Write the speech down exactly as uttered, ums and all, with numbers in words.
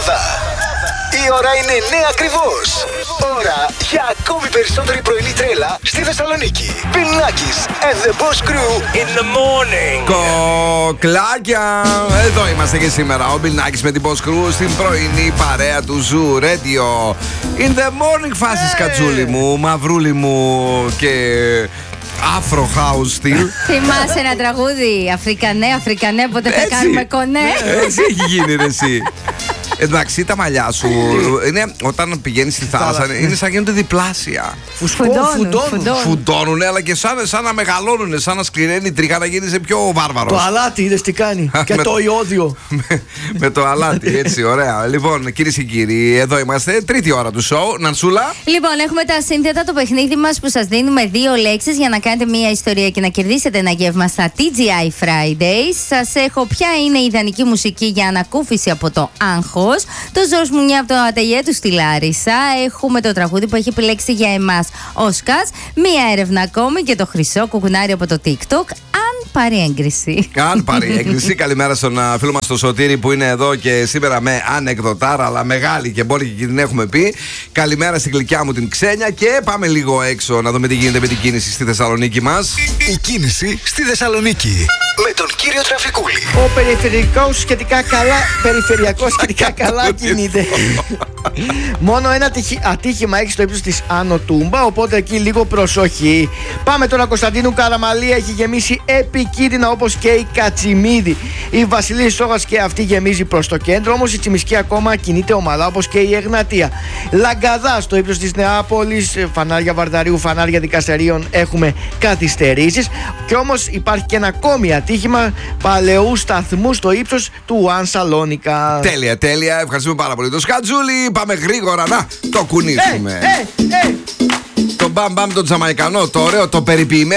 εβδομάδα. Η ώρα είναι νέα ακριβώς. Ώρα για ακόμη περισσότερη πρωινή τρέλα στη Θεσσαλονίκη. Bill Nackis and the Boss Crew in the morning. Κοκλάκια! Εδώ είμαστε και σήμερα. Ο Bill Nackis με την Boss Crew στην πρωινή παρέα του Zoo Radio. In the morning φάση, hey. Κατσούλη μου, μαυρούλη μου και Afro House style. Θυμάσαι ένα τραγούδι Αφρικανέ, Αφρικανέ, πότε θα κάνουμε κονέ. Έτσι έχει γίνει ρε εσύ. Εντάξει, τα μαλλιά σου είναι, όταν πηγαίνει στη θάλασσα, είναι σαν γίνονται διπλάσια. Φουντώνουν. Φουντώνουν, αλλά και σαν, σαν να μεγαλώνουν, σαν να σκληραίνει η τρίχα, να γίνει πιο βάρβαρος. Το αλάτι, είδες τι κάνει. Και το ιόδιο. με, με το αλάτι, έτσι, ωραία. Λοιπόν, κυρίες και κύριοι, εδώ είμαστε. Τρίτη ώρα του show. Νανσούλα. Λοιπόν, έχουμε τα σύνθετα, το παιχνίδι μας που σας δίνουμε δύο λέξεις για να κάνετε μία ιστορία και να κερδίσετε ένα γεύμα στα τι τζι άι Fridays. Σας έχω ποια είναι η ιδανική μουσική για ανακούφιση από το άγχος. Το Ζορς Μουνιά από το ατελιέ του στη Λάρισα. Έχουμε το τραγούδι που έχει επιλέξει για εμάς ο Σκας. Μία έρευνα ακόμη και το χρυσό κουκουνάρι από το TikTok. Αν πάρει έγκριση. Αν πάρει έγκριση. Καλημέρα στον φίλο μας τον Σωτήρη που είναι εδώ και σήμερα με ανεκδοτάρα, αλλά μεγάλη και μπόλικη και την έχουμε πει. Καλημέρα στην γλυκιά μου την Ξένια και πάμε λίγο έξω να δούμε τι γίνεται με την κίνηση στη Θεσσαλονίκη μας. Η κίνηση στη Θεσσαλονίκη με τον κύριο Τραφικούλη. Ο περιφερειακός σχετικά καλά, περιφερειακός σχετικά καλά κινείται. Μόνο ένα ατύχημα έχει στο ύψος της Άνω Τούμπα, οπότε εκεί λίγο προσοχή. Πάμε τώρα Κωνσταντίνου Καραμαλία, έχει γεμίσει επικίνδυνα όπως και η Κατσιμίδη. Η Βασιλής Σόγας και αυτή γεμίζει προς το κέντρο, όμως η Τσιμισκή ακόμα κινείται ομαλά όπως και η Εγνατία. Λαγκαδά στο ύψος της Νεάπολης, φανάρια Βαρδαρίου, φανάρια Δικαστηρίων έχουμε καθυστερήσεις. Και όμως υπάρχει και ένα ακόμη ατύχημα παλαιού σταθμού στο ύψος του One Σαλόνικα. Τέλεια, τέλεια. Ευχαριστούμε πάρα πολύ το Σκατζούλη. Πάμε γρήγορα να το κουνήσουμε. Ε, ε, ε. Το μπαμ μπαμ το τζαμαϊκανό, το ωραίο, το περιποιημένο.